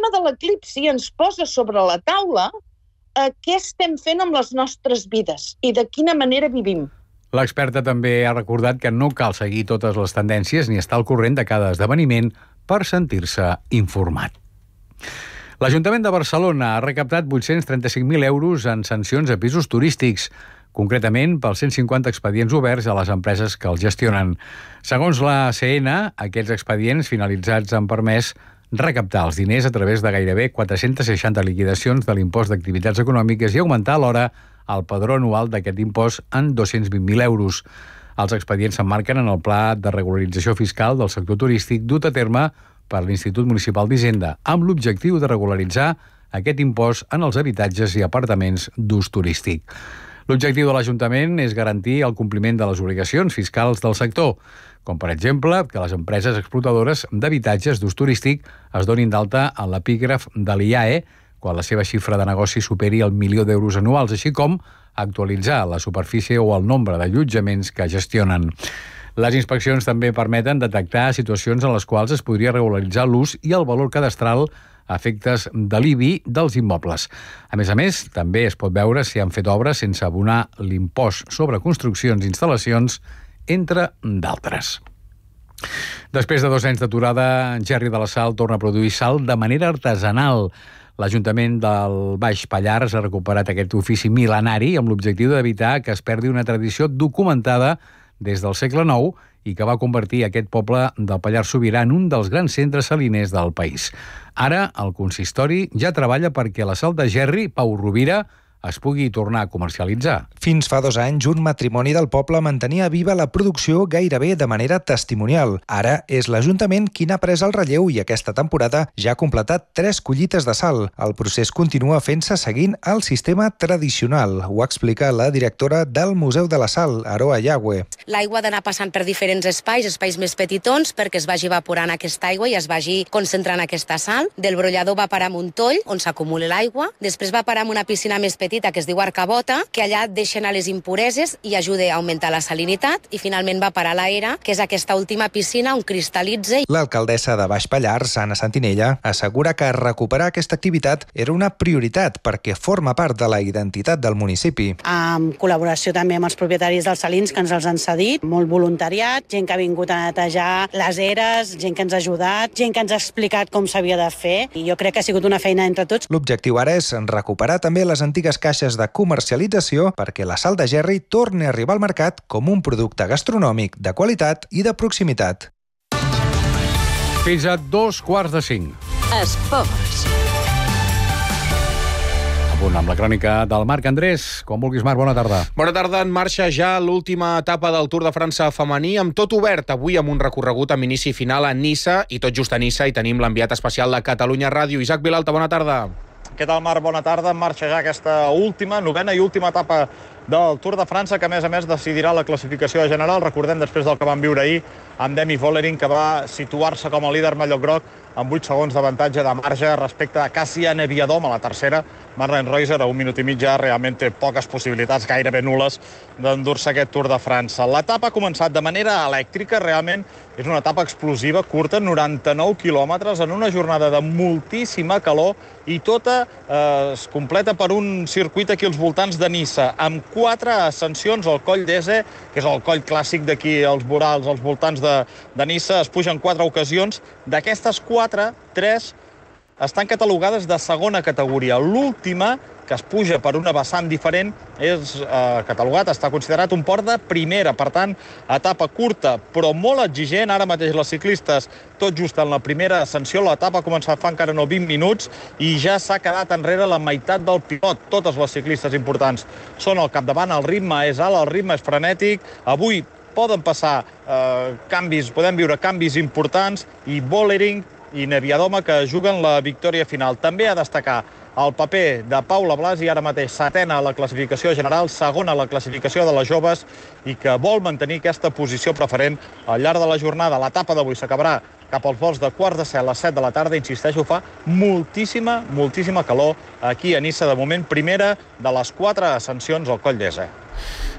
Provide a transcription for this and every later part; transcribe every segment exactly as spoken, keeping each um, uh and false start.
tema de l'eclipsi ens posa sobre la taula eh, què estem fent amb les nostres vides i de quina manera vivim. L'experta també ha recordat que no cal seguir totes les tendències ni estar al corrent de cada esdeveniment per sentir-se informat. L'Ajuntament de Barcelona ha recaptat vuit-cents trenta-cinc mil euros en sancions a pisos turístics, concretament pels cent cinquanta expedients oberts a les empreses que els gestionen. Segons la A C N, aquests expedients finalitzats han permès recaptar els diners a través de gairebé quatre-centes seixanta liquidacions de l'impost d'activitats econòmiques i augmentar alhora el padró anual d'aquest impost en dos-cents vint mil euros. Els expedients s'emmarquen en el Pla de Regularització Fiscal del sector turístic dut a terme per l'Institut Municipal d'Hisenda, amb l'objectiu de regularitzar aquest impost en els habitatges i apartaments d'ús turístic. L'objectiu de l'Ajuntament és garantir el compliment de les obligacions fiscals del sector, com per exemple que les empreses explotadores d'habitatges d'ús turístic es donin d'alta en l'epígraf de l'I A E quan la seva xifra de negoci superi el milió d'euros anuals, així com actualitzar la superfície o el nombre d'allotjaments que gestionen. Les inspeccions també permeten detectar situacions en les quals es podria regularitzar l'ús i el valor cadastral a efectes de l'I B I dels immobles. A més a més, també es pot veure si han fet obres sense abonar l'impost sobre construccions i instal·lacions, entre d'altres. Després de dos anys d'aturada, Gerri de la Sal torna a produir sal de manera artesanal. L'Ajuntament del Baix Pallars ha recuperat aquest ofici mil·lenari amb l'objectiu d'evitar que es perdi una tradició documentada des del segle nou i que va convertir aquest poble del Pallars Sobirà en un dels grans centres saliners del país. Ara, el consistori ja treballa perquè la sal de Gerri, Pau Rovira, es pugui tornar a comercialitzar. Fins fa dos anys, un matrimoni del poble mantenia viva la producció gairebé de manera testimonial. Ara és l'Ajuntament qui n'ha pres el relleu i aquesta temporada ja ha completat tres collites de sal. El procés continua fent-se seguint el sistema tradicional. Ho explica la directora del Museu de la Sal, Aroa Yagüe. L'aigua ha d'anar passant per diferents espais, espais més petitons, perquè es vagi evaporant aquesta aigua i es vagi concentrant aquesta sal. Del brollador va parar amb un toll, on s'acumula l'aigua. Després va parar amb una piscina més petita que es diu Arcabota, que allà deixa anar les impureses i ajuda a augmentar la salinitat, i finalment va parar a l'Era, que és aquesta última piscina on cristal·litza. L'alcaldessa de Baix Pallars, Anna Santinella, assegura que recuperar aquesta activitat era una prioritat perquè forma part de la identitat del municipi. En col·laboració també amb els propietaris dels salins que ens els han cedit, molt voluntariat, gent que ha vingut a netejar les eres, gent que ens ha ajudat, gent que ens ha explicat com s'havia de fer, i jo crec que ha sigut una feina entre tots. L'objectiu ara és recuperar també les antigues caixes de comercialització perquè la sal de Gerri torni a arribar al mercat com un producte gastronòmic de qualitat i de proximitat. Fins a dos quarts de cinc. Esports. A punt amb la crònica del Marc Andrés. Com vulguis, Marc, bona tarda. Bona tarda. En marxa ja l'última etapa del Tour de França femení amb tot obert. Avui amb un recorregut amb inici i final a Niça, i tot just a Niça hi tenim l'enviat especial de Catalunya Ràdio. Isaac Vilalta, bona tarda. Què tal, Marc? Bona tarda. En marxa ja aquesta última, novena i última etapa del Tour de França, que a més a més decidirà la classificació general. Recordem, després del que vam viure ahir amb Demi Vollering, que va situar-se com a líder mallot groc amb vuit segons d'avantatge de marge respecte a Cassia Neviadom a la tercera. Marlene Reuser, a un minut i mig ja, realment té poques possibilitats, gairebé nules, d'endur-se aquest Tour de França. L'etapa ha començat de manera elèctrica, realment és una etapa explosiva, curta, noranta-nou quilòmetres, en una jornada de moltíssima calor, i tota eh, es completa per un circuit aquí als voltants de Niça, amb quatre ascensions al coll d'Ese, que és el coll clàssic d'aquí als vorals, als voltants de, de Niça. Es puja en quatre ocasions. D'aquestes quatre, tres estan catalogades de segona categoria. L'última, que es puja per una vessant diferent, és eh, catalogat, està considerat un port de primera. Per tant, etapa curta, però molt exigent. Ara mateix les ciclistes, tot just en la primera ascensió, l'etapa ha començat fa encara no vint minuts i ja s'ha quedat enrere la meitat del pilot. Totes les ciclistes importants són al capdavant, el ritme és alt, el ritme és frenètic. Avui poden passar eh, canvis, podem viure canvis importants, i Vollering i Neviadoma que juguen la victòria final. També a destacar el paper de Paula Blasi, ara mateix setena a la classificació general, segona a la classificació de les joves, i que vol mantenir aquesta posició preferent al llarg de la jornada. L'etapa d'avui s'acabarà cap als vols de quarts de set a les set de la tarda. Insisteixo, fa moltíssima, moltíssima calor aquí a Niça. De moment, primera de les quatre ascensions al coll d'Ese.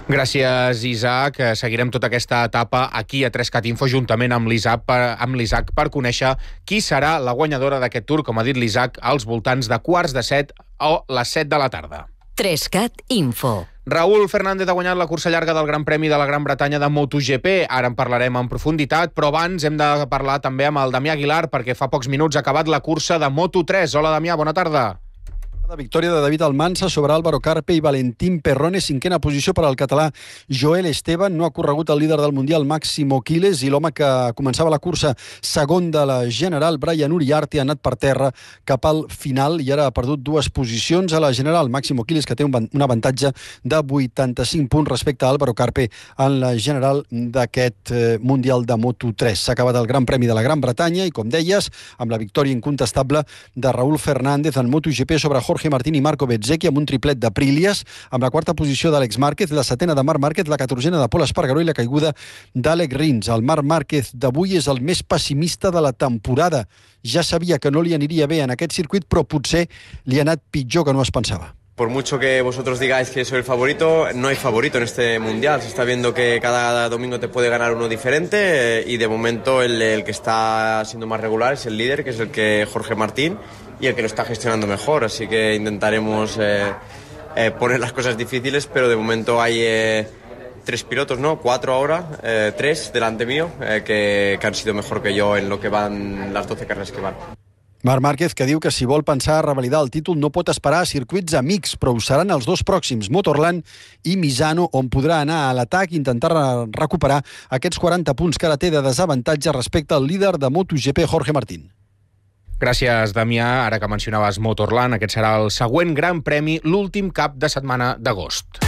Gràcies, Isaac. Seguirem tota aquesta etapa aquí a tres cat info juntament amb l'Isaac per, amb l'Isaac per conèixer qui serà la guanyadora d'aquest Tour, com ha dit l'Isaac, als voltants de quarts de set o les set de la tarda. tres cat info. Raúl Fernández ha guanyat la cursa llarga del Gran Premi de la Gran Bretanya de MotoGP. Ara en parlarem en profunditat, però abans hem de parlar també amb el Damià Aguilar, perquè fa pocs minuts ha acabat la cursa de Moto tres. Hola, Damià, bona tarda. La victòria de David Almansa sobre Álvaro Carpe i Valentín Perrone, cinquena posició per al català Joel Esteban. No ha corregut el líder del Mundial, Máximo Quiles, i l'home que començava la cursa segon de la general, Brian Uriarte, ha anat per terra cap al final i ara ha perdut dues posicions a la general. Máximo Quiles, que té un, un avantatge de vuitanta-cinc punts respecte a Álvaro Carpe en la general d'aquest eh, Mundial de Moto tres. S'ha acabat el Gran Premi de la Gran Bretanya i, com deies, amb la victòria incontestable de Raúl Fernández en MotoGP sobre Jorge Martín i Marco Bezzecchi, amb un triplet d'Aprilias, amb la quarta posició d'Àlex Márquez, la setena de Marc Márquez, la catorzena de Pol Espargaró i la caiguda d'Àlex Rins. El Marc Márquez d'avui és el més pessimista de la temporada. Ja sabia que no li aniria bé en aquest circuit, però potser li ha anat pitjor que no es pensava. Por mucho que vosotros digáis que soy el favorito, no hay favorito en este mundial. Se está viendo que cada domingo te puede ganar uno diferente eh, y de momento el, el que está siendo más regular es el líder, que es el que Jorge Martín, y el que lo está gestionando mejor. Así que intentaremos eh, eh, poner las cosas difíciles, pero de momento hay eh, tres pilotos, ¿no? Cuatro ahora, eh, tres delante mío, eh, que, que han sido mejor que yo en lo que van las doce carreras que van. Marc Márquez, que diu que si vol pensar a revalidar el títol no pot esperar a circuits amics, però ho seran els dos pròxims, Motorland i Misano, on podrà anar a l'atac i intentar recuperar aquests quaranta punts que ara té de desavantatge respecte al líder de MotoGP, Jorge Martín. Gràcies, Damià. Ara que mencionaves Motorland, aquest serà el següent Gran Premi, l'últim cap de setmana d'agost.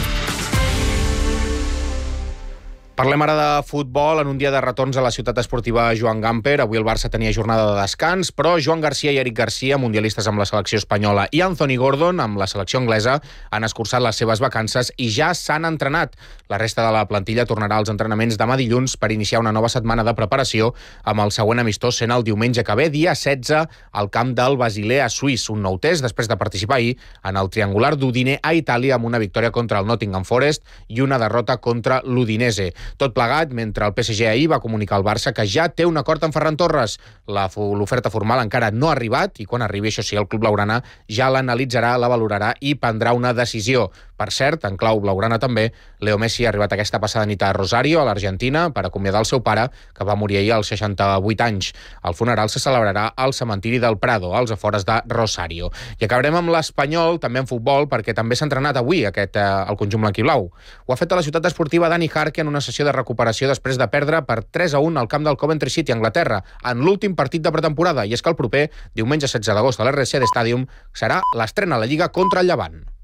Parlem ara de futbol en un dia de retorns a la ciutat esportiva Joan Gamper. Avui el Barça tenia jornada de descans, però Joan Garcia i Eric Garcia, mundialistes amb la selecció espanyola, i Anthony Gordon, amb la selecció anglesa, han escurçat les seves vacances i ja s'han entrenat. La resta de la plantilla tornarà als entrenaments demà dilluns per iniciar una nova setmana de preparació, amb el següent amistós sent el diumenge que ve, dia setze, al camp del Basilea suís. Un nou test després de participar ahir en el triangular d'Udine a Itàlia amb una victòria contra el Nottingham Forest i una derrota contra l'Udinese. Tot plegat, mentre el P S G ahir va comunicar al Barça que ja té un acord amb Ferran Torres. L'oferta formal encara no ha arribat i quan arribi, això sí, el club blaugrana ja l'analitzarà, la valorarà i prendrà una decisió. Per cert, en clau blaugrana també, Leo Messi ha arribat aquesta passada nit a Rosario, a l'Argentina, per acomiadar el seu pare, que va morir ahir als seixanta-vuit anys. El funeral se celebrarà al cementiri del Prado, als afores de Rosario. I acabarem amb l'Espanyol, també en futbol, perquè també s'ha entrenat avui aquest, eh, el conjunt blanquiblau. Ho ha fet a la ciutat esportiva Dani Jarque en una sessió de recuperació després de perdre per tres a un al camp del Coventry City, Anglaterra, en l'últim partit de pretemporada. I és que el proper diumenge setze d'agost a l'R C D Stadium serà l'estrena a la Lliga contra el Llevant.